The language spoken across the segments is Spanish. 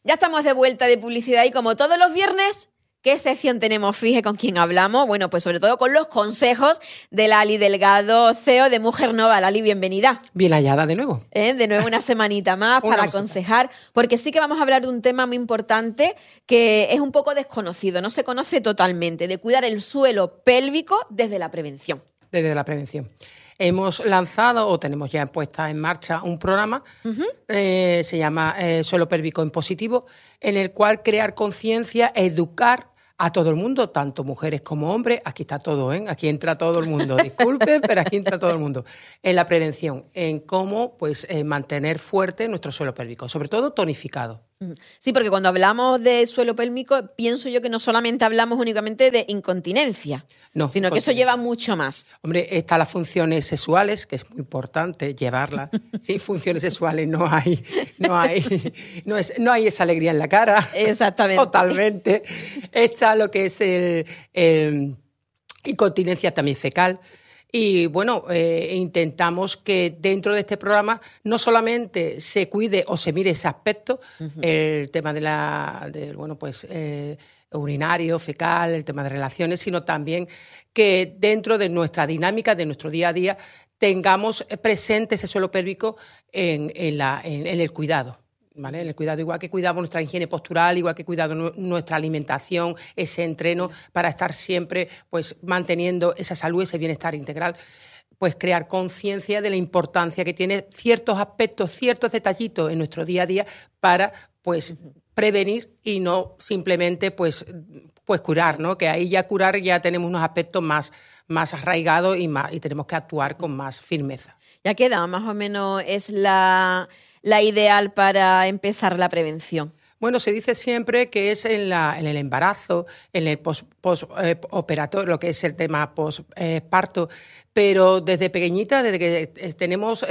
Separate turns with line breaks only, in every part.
Ya estamos de vuelta de publicidad y como todos los viernes, ¿qué sección tenemos, Fije, con quién hablamos? Bueno, pues sobre todo con los consejos de Lali Delgado, CEO de Mujer Nova. Lali, bienvenida.
Bien hallada de nuevo.
De nuevo una semanita más para aconsejar, porque sí que vamos a hablar de un tema muy importante que es un poco desconocido, no se conoce totalmente, de cuidar el suelo pélvico desde la prevención.
Desde la prevención. Hemos lanzado o tenemos ya puesta en marcha un programa, se llama Suelo Pélvico en Positivo, en el cual crear conciencia, educar a todo el mundo, tanto mujeres como hombres. Aquí está todo, ¿eh? Aquí entra todo el mundo. Disculpen, pero aquí entra todo el mundo. En la prevención, en cómo mantener fuerte nuestro suelo pélvico, sobre todo tonificado.
Sí, porque cuando hablamos de suelo pélvico, pienso yo que no solamente hablamos únicamente de incontinencia, sino que eso lleva mucho más.
Hombre, están las funciones sexuales, que es muy importante llevarlas. Sin funciones sexuales no hay esa alegría en la cara.
Exactamente.
Totalmente. Está lo que es el incontinencia también fecal. Y bueno, intentamos que dentro de este programa no solamente se cuide o se mire ese aspecto, el tema urinario, fecal, el tema de relaciones, sino también que dentro de nuestra dinámica, de nuestro día a día, tengamos presente ese suelo pélvico en el cuidado. ¿Vale? En el cuidado, igual que cuidamos nuestra higiene postural, igual que cuidamos nuestra alimentación, ese entreno, para estar siempre manteniendo esa salud, ese bienestar integral, pues crear conciencia de la importancia que tiene ciertos aspectos, ciertos detallitos en nuestro día a día para prevenir y no simplemente curar, ¿no? Que ahí ya curar ya tenemos unos aspectos más arraigados y tenemos que actuar con más firmeza.
Ya queda, más o menos es la ideal para empezar la prevención.
Bueno, se dice siempre que es en el embarazo, en el postoperatorio, lo que es el tema postparto, pero desde pequeñita, desde que tenemos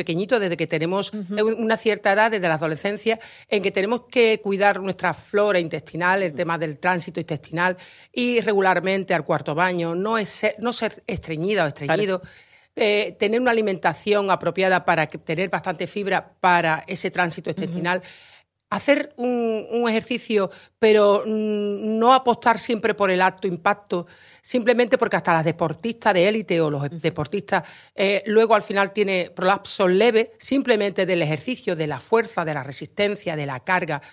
una cierta edad, desde la adolescencia, en que tenemos que cuidar nuestra flora intestinal, el tema del tránsito intestinal, y regularmente al cuarto baño, no ser estreñida o estreñido. Claro. Tener una alimentación apropiada para tener bastante fibra para ese tránsito intestinal. Hacer un ejercicio, pero no apostar siempre por el alto impacto, simplemente porque hasta las deportistas de élite o los deportistas luego al final tiene prolapsos leves, simplemente del ejercicio, de la fuerza, de la resistencia, de la carga.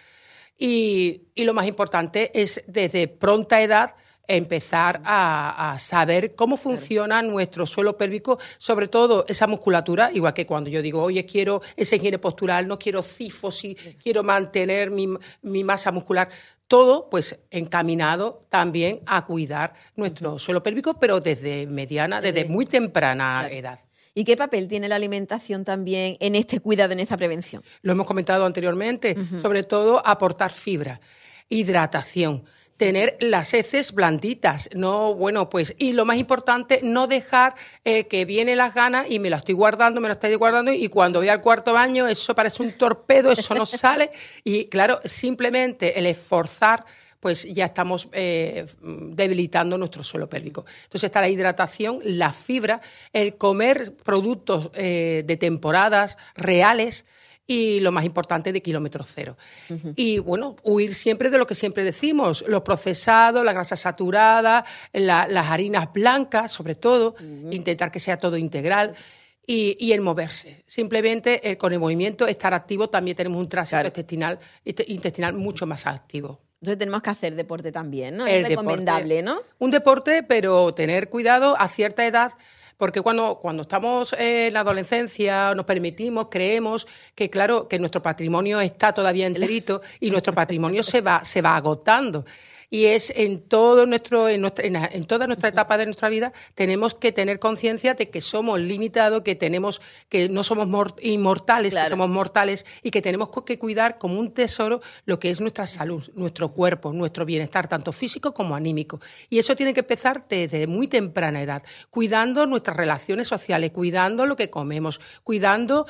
Y lo más importante es desde pronta edad empezar a saber cómo funciona nuestro suelo pélvico, sobre todo esa musculatura, igual que cuando yo digo, oye, quiero esa higiene postural, no quiero cifosis, quiero mantener mi masa muscular. Todo encaminado también a cuidar nuestro suelo pélvico, pero desde muy temprana edad.
¿Y qué papel tiene la alimentación también en este cuidado, en esta prevención?
Lo hemos comentado anteriormente, sobre todo aportar fibra, hidratación, tener las heces blanditas, y lo más importante, no dejar que vienen las ganas y me lo estoy guardando y cuando voy al cuarto baño eso parece un torpedo, eso no sale y claro, simplemente el esforzar ya estamos debilitando nuestro suelo pélvico. Entonces está la hidratación, la fibra, el comer productos de temporadas reales, y lo más importante, de kilómetro cero. Y bueno, huir siempre de lo que siempre decimos, los procesados, la grasa saturada, las harinas blancas, sobre todo, intentar que sea todo integral y el moverse. Simplemente con el movimiento, estar activo, también tenemos un tránsito intestinal mucho más activo.
Entonces tenemos que hacer deporte también, ¿no? Es recomendable, ¿no?
Un deporte, pero tener cuidado a cierta edad. Porque cuando estamos en la adolescencia nos creemos que, claro, que nuestro patrimonio está todavía enterito y nuestro patrimonio se va agotando. Y es en toda nuestra etapa de nuestra vida tenemos que tener conciencia de que somos limitados, que no somos inmortales, claro, que somos mortales y que tenemos que cuidar como un tesoro lo que es nuestra salud, nuestro cuerpo, nuestro bienestar, tanto físico como anímico. Y eso tiene que empezar desde muy temprana edad, cuidando nuestras relaciones sociales, cuidando lo que comemos, cuidando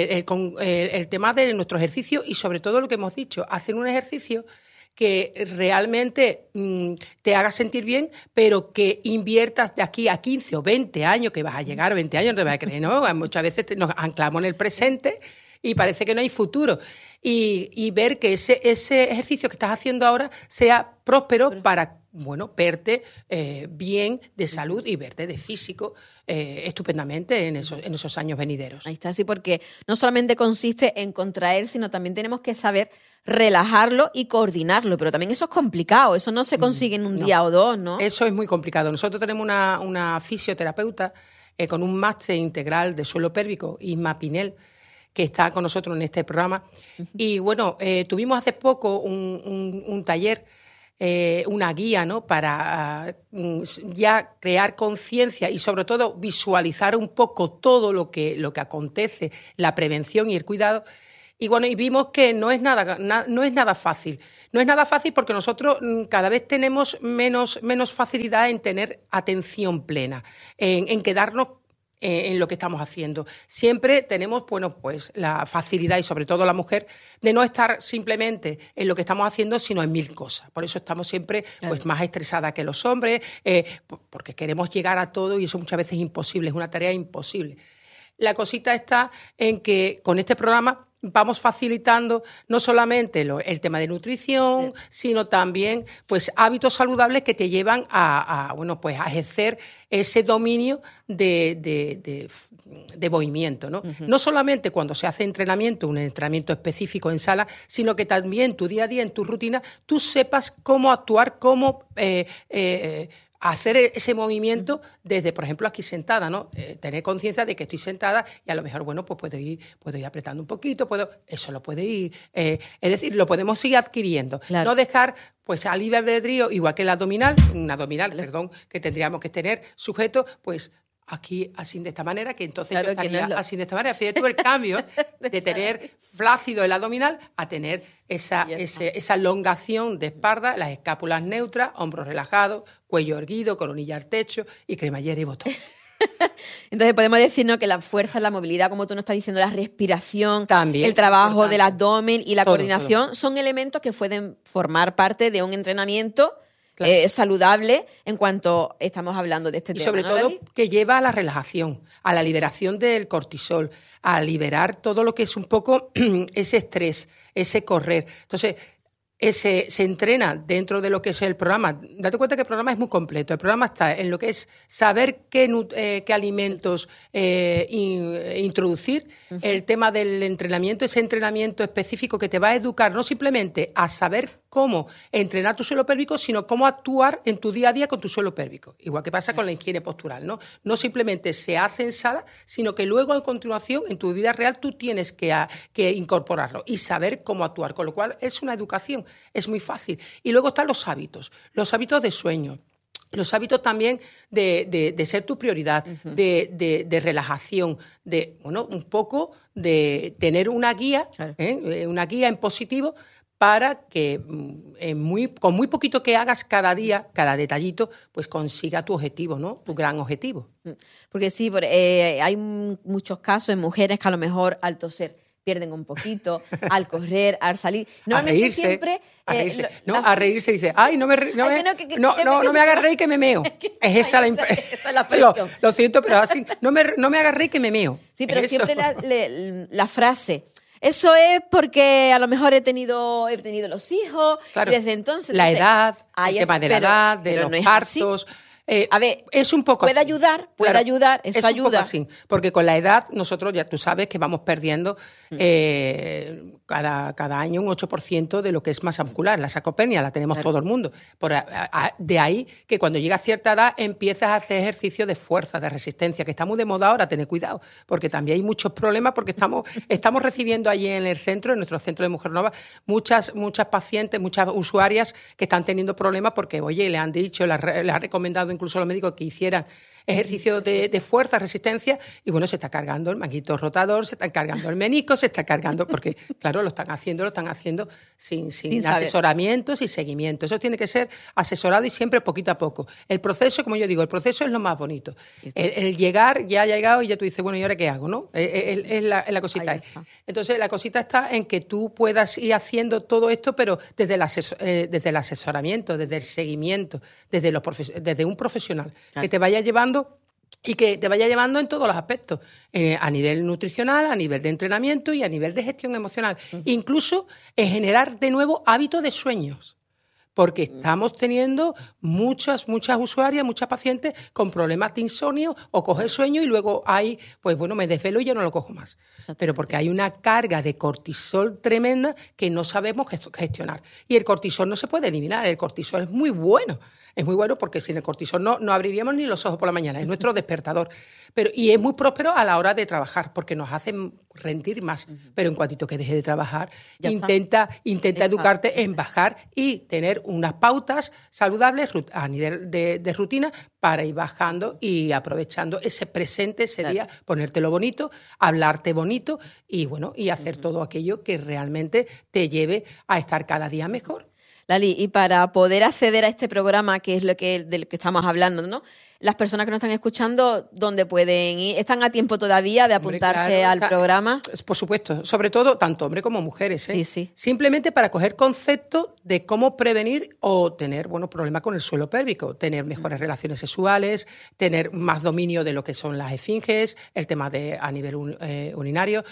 el tema de nuestro ejercicio y sobre todo lo que hemos dicho, hacer un ejercicio que realmente te haga sentir bien, pero que inviertas de aquí a 15 o 20 años, que vas a llegar a 20 años, no te vas a creer, ¿no? Muchas veces nos anclamos en el presente y parece que no hay futuro. Y ver que ese ejercicio que estás haciendo ahora sea próspero para, verte bien de salud y verte de físico estupendamente en esos años venideros.
Ahí está, sí, porque no solamente consiste en contraer, sino también tenemos que saber relajarlo y coordinarlo, pero también eso es complicado, eso no se consigue en un día o dos, ¿no?
Eso es muy complicado. Nosotros tenemos una fisioterapeuta con un máster integral de suelo pélvico, Isma Pinel, que está con nosotros en este programa. Y tuvimos hace poco un taller, una guía, ¿no?, para ya crear conciencia y sobre todo visualizar un poco todo lo que acontece, la prevención y el cuidado. Y vimos que no es nada fácil. No es nada fácil porque nosotros cada vez tenemos menos facilidad en tener atención plena, en quedarnos en lo que estamos haciendo. Siempre tenemos, la facilidad, y sobre todo la mujer, de no estar simplemente en lo que estamos haciendo, sino en mil cosas. Por eso estamos siempre más estresadas que los hombres, porque queremos llegar a todo y eso muchas veces es imposible, es una tarea imposible. La cosita está en que con este programa vamos facilitando no solamente el tema de nutrición, sino también hábitos saludables que te llevan a ejercer ese dominio de movimiento, ¿no? Uh-huh. No solamente cuando se hace un entrenamiento específico en sala, sino que también tu día a día, en tu rutina, tú sepas cómo actuar, cómo hacer ese movimiento desde, por ejemplo, aquí sentada, ¿no? Tener conciencia de que estoy sentada y a lo mejor, puedo ir apretando un poquito, eso lo puede ir, es decir, lo podemos seguir adquiriendo. Claro. No dejar, al libre albedrío, igual que un abdominal, que tendríamos que tener sujeto, aquí así de esta manera, que entonces yo estaría así de esta manera. Fíjate tú el cambio de tener flácido el abdominal a tener esa elongación de espalda, las escápulas neutras, hombros relajados, cuello erguido, coronilla al techo y cremallera y botón.
Entonces podemos decir, ¿no?, que la fuerza, la movilidad, como tú nos estás diciendo, la respiración,
también,
el trabajo del abdomen y la coordinación son elementos que pueden formar parte de un entrenamiento saludable en cuanto estamos hablando de este tema.
Y sobre todo
David,
que lleva a la relajación, a la liberación del cortisol, a liberar todo lo que es un poco ese estrés, ese correr. Entonces, se entrena dentro de lo que es el programa. Date cuenta que el programa es muy completo. El programa está en lo que es saber qué alimentos introducir, el tema del entrenamiento, ese entrenamiento específico que te va a educar no simplemente a saber cómo entrenar tu suelo pélvico, sino cómo actuar en tu día a día con tu suelo pélvico. Igual que pasa con la higiene postural, ¿no? No simplemente se hace en sala, sino que luego, a continuación, en tu vida real, tú tienes que incorporarlo y saber cómo actuar. Con lo cual, es una educación, es muy fácil. Y luego están los hábitos de sueño. Los hábitos también de ser tu prioridad, de relajación, un poco de tener una guía, claro, una guía en positivo, para que con muy poquito que hagas cada día, cada detallito, consiga tu objetivo, ¿no? Tu gran objetivo.
Porque sí, hay muchos casos en mujeres que a lo mejor al toser pierden un poquito, al correr, al salir. Normalmente siempre...
A reírse dice, ay, no me hagas reír que me meo. Esa es la presión. Lo siento, pero así, no me hagas reír que me meo.
Sí, pero siempre la frase... Eso es porque a lo mejor he tenido los hijos, claro, y desde entonces...
La edad, el tema de la edad, de los partos...
A ver,
es un poco
puede
así.
Puede ayudar, eso
es
ayuda.
Un poco así, porque con la edad nosotros ya tú sabes que vamos perdiendo cada año un 8% de lo que es masa muscular. La sarcopenia la tenemos todo el mundo. De ahí que cuando llega a cierta edad empiezas a hacer ejercicio de fuerza, de resistencia, que está muy de moda ahora, tener cuidado, porque también hay muchos problemas, porque estamos recibiendo allí en el centro, en nuestro centro de Mujer Nova, muchas pacientes, muchas usuarias que están teniendo problemas porque, le han dicho, le ha recomendado incluso a los médicos que hicieran ejercicio de fuerza, resistencia, y se está cargando el manguito rotador, se está cargando el menisco, se está cargando, porque claro, lo están haciendo sin asesoramiento, sin seguimiento. Eso tiene que ser asesorado y siempre poquito a poco. El proceso, como yo digo, el proceso es lo más bonito. El llegar, ya ha llegado y ya tú dices, ¿y ahora qué hago? ¿No? Es la cosita. Entonces, la cosita está en que tú puedas ir haciendo todo esto, pero desde el asesoramiento, desde el seguimiento, desde un profesional, claro, que te vaya llevando y que te vaya llevando en todos los aspectos, a nivel nutricional, a nivel de entrenamiento y a nivel de gestión emocional. Incluso en generar de nuevo hábitos de sueños. Porque estamos teniendo muchas usuarias, muchas pacientes con problemas de insomnio o coger sueño y luego hay, pues bueno, me desvelo y ya no lo cojo más. Pero porque hay una carga de cortisol tremenda que no sabemos gestionar. Y el cortisol no se puede eliminar, el cortisol es muy bueno. Es muy bueno porque sin el cortisol no abriríamos ni los ojos por la mañana, es nuestro despertador. Y es muy próspero a la hora de trabajar porque nos hace rendir más. Pero en cuantito que deje de trabajar, intenta educarte en bajar y tener unas pautas saludables a nivel de rutina para ir bajando y aprovechando ese presente, ese día, ponértelo bonito, hablarte bonito y bueno, y hacer todo aquello que realmente te lleve a estar cada día mejor.
Lali, y para poder acceder a este programa, que es del que estamos hablando, ¿no? Las personas que nos están escuchando, ¿dónde pueden ir? ¿Están a tiempo todavía de apuntarse al programa?
Por supuesto, sobre todo tanto hombres como mujeres, ¿eh?
Sí.
Simplemente para coger conceptos de cómo prevenir o tener problemas con el suelo pélvico, tener mejores relaciones sexuales, tener más dominio de lo que son las esfinges, el tema a nivel urinario.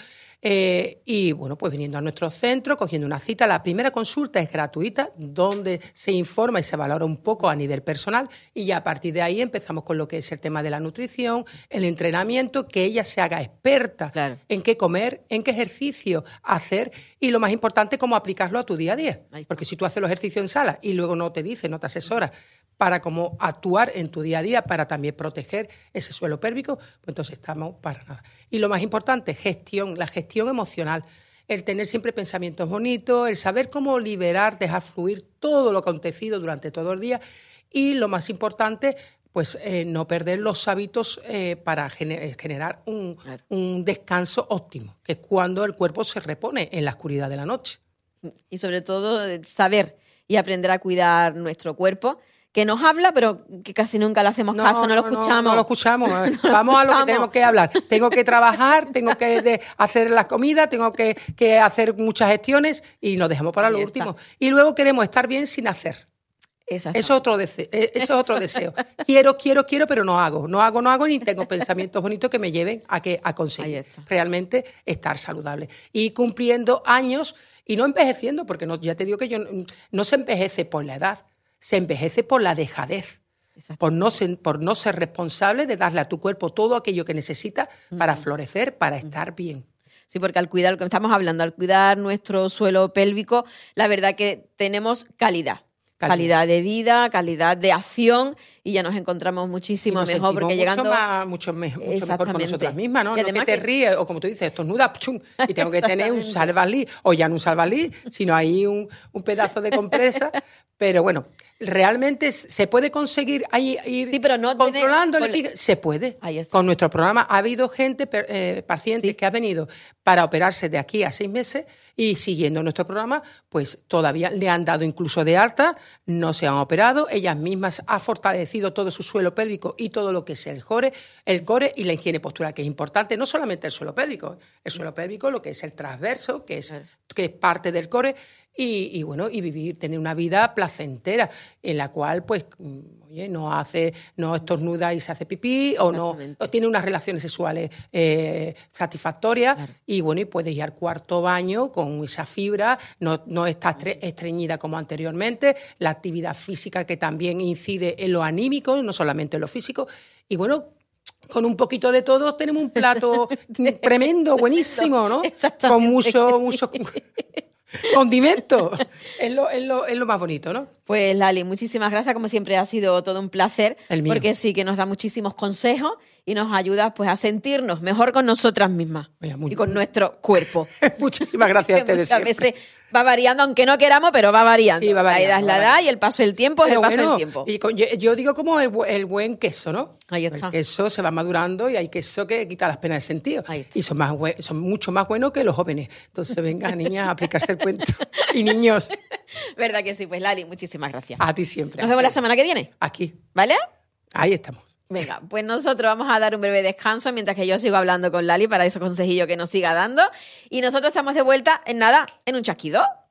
Y bueno, pues viniendo a nuestro centro, cogiendo una cita. La primera consulta es gratuita, donde se informa y se valora un poco a nivel personal y ya a partir de ahí empezamos con lo que es el tema de la nutrición, el entrenamiento, que ella se haga experta en qué comer, en qué ejercicio hacer y lo más importante, cómo aplicarlo a tu día a día. Porque si tú haces los ejercicios en sala y luego no te asesora para cómo actuar en tu día a día para también proteger ese suelo pélvico, pues entonces estamos para nada. Y lo más importante, la gestión emocional, el tener siempre pensamientos bonitos, el saber cómo liberar, dejar fluir todo lo acontecido durante todo el día y lo más importante, pues no perder los hábitos para generar un descanso óptimo, que es cuando el cuerpo se repone en la oscuridad de la noche.
Y sobre todo saber y aprender a cuidar nuestro cuerpo, que nos habla, pero que casi nunca le hacemos caso, no lo escuchamos.
No lo escuchamos. Vamos a lo que tenemos que hablar. Tengo que trabajar, tengo que hacer la comida, tengo que hacer muchas gestiones y nos dejamos para lo último. Y luego queremos estar bien sin hacer. Eso es otro deseo. Quiero, pero no hago. No hago ni tengo pensamientos bonitos que me lleven a conseguir realmente estar saludable. Y cumpliendo años y no envejeciendo, porque ya te digo que no se envejece por la edad. Se envejece por la dejadez, por no ser responsable de darle a tu cuerpo todo aquello que necesita para florecer, para estar bien.
Sí, porque al cuidar, como estamos hablando, al cuidar nuestro suelo pélvico, la verdad que tenemos calidad de vida, calidad de acción y ya nos encontramos muchísimo mejor porque llegando
mucho mejor con nosotras mismas, ¿no? No que te ríes o como tú dices, estornudas y tengo que tener un salvalí o ya no un salvalí, sino ahí un pedazo de compresa. Pero bueno, realmente se puede conseguir ir
pero no
controlando se puede. Con nuestro programa ha habido gente, pacientes que ha venido para operarse de aquí a 6 meses y siguiendo nuestro programa, pues todavía le han dado incluso de alta, no se han operado, ellas mismas han fortalecido todo su suelo pélvico y todo lo que es el core y la higiene postural, que es importante, no solamente el suelo pélvico, lo que es el transverso, que es parte del core, y bueno, y tener una vida placentera en la cual pues no estornuda y se hace pipí o tiene unas relaciones sexuales satisfactorias y bueno, y puedes ir al cuarto baño con esa fibra, no está estreñida como anteriormente, la actividad física que también incide en lo anímico, no solamente en lo físico, y bueno, con un poquito de todo tenemos un plato tremendo, buenísimo, ¿no? Con mucho condimento. Es lo más bonito, ¿no?
Pues Lali, muchísimas gracias. Como siempre ha sido todo un placer.
El mío.
Porque sí que nos da muchísimos consejos y nos ayuda pues a sentirnos mejor con nosotras mismas y con nuestro cuerpo.
Muchísimas gracias a ustedes.
Muchas veces va variando, aunque no queramos, pero va variando.
Sí, va variando.
La edad es la edad y el paso del tiempo es el paso del tiempo.
Y yo digo como el buen queso, ¿no?
Ahí está.
El queso se va madurando y hay queso que quita las penas de sentido. Y son mucho más buenos que los jóvenes. Entonces, venga, niñas, a aplicarse el cuento. Y niños.
¿Verdad que sí? Pues Lali, muchísimas gracias.
A ti siempre.
Nos vemos la semana que viene.
Aquí.
¿Vale?
Ahí estamos.
Venga, pues nosotros vamos a dar un breve descanso mientras que yo sigo hablando con Lali para esos consejillos que nos siga dando. Y nosotros estamos de vuelta en nada, en un chasquido.